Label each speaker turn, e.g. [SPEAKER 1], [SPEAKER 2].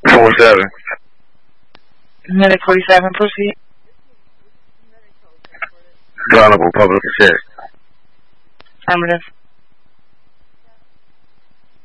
[SPEAKER 1] 4-7.
[SPEAKER 2] Medic 47, proceed.
[SPEAKER 1] Vulnerable public assist.
[SPEAKER 2] Affirmative.